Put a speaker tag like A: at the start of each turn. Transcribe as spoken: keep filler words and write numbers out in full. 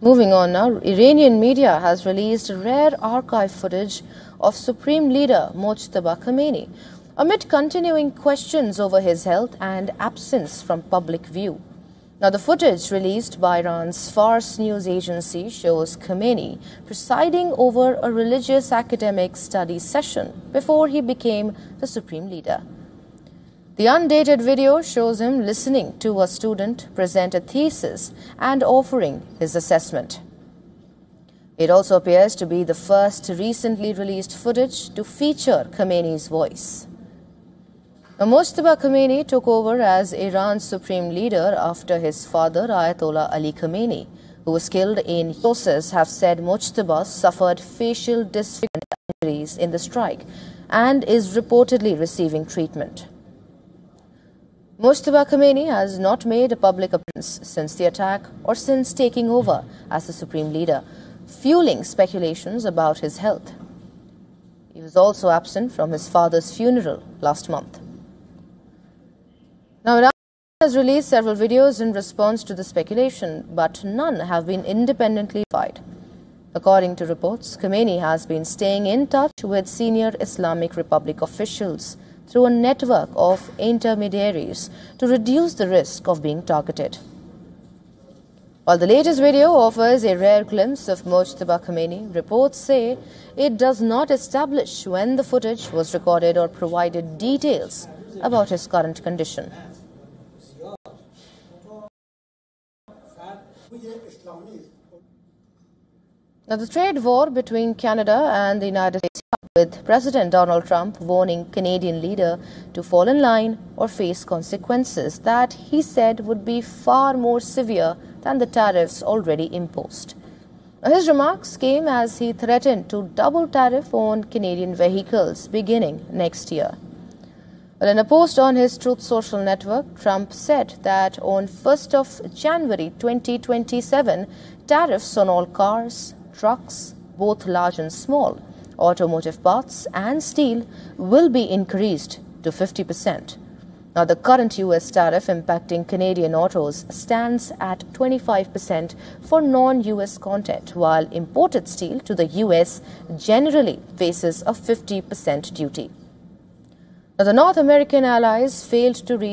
A: Moving on now, Iranian media has released rare archive footage of Supreme Leader Mojtaba Khamenei amid continuing questions over his health and absence from public view. Now, the footage released by Iran's Fars news agency shows Khamenei presiding over a religious academic study session before he became the Supreme Leader. The undated video shows him listening to a student present a thesis and offering his assessment. It also appears to be the first recently released footage to feature Khamenei's voice. Now, Mojtaba Khamenei took over as Iran's supreme leader after his father, Ayatollah Ali Khamenei, who was killed in. Sources have said Mojtaba suffered facial disfigurement injuries in the strike and is reportedly receiving treatment. Mojtaba Khamenei has not made a public appearance since the attack or since taking over as the supreme leader, fueling speculations about his health. He was also absent from his father's funeral last month. Now, Iran has released several videos in response to the speculation, but none have been independently verified. According to reports, Khamenei has been staying in touch with senior Islamic Republic officials through a network of intermediaries to reduce the risk of being targeted. While the latest video offers a rare glimpse of Mojtaba Khamenei, reports say it does not establish when the footage was recorded or provided details about his current condition. Now, the trade war between Canada and the United States, with President Donald Trump warning Canadian leader to fall in line or face consequences that he said would be far more severe than the tariffs already imposed. Now, his remarks came as he threatened to double tariff on Canadian vehicles beginning next year. Well, in a post on his Truth Social network, Trump said that on first of January twenty twenty-seven, tariffs on all cars, trucks, both large and small, automotive parts and steel will be increased to fifty percent. Now, the current U S tariff impacting Canadian autos stands at twenty-five percent for non-U S content, while imported steel to the U S generally faces a fifty percent duty. Now, the North American allies failed to reach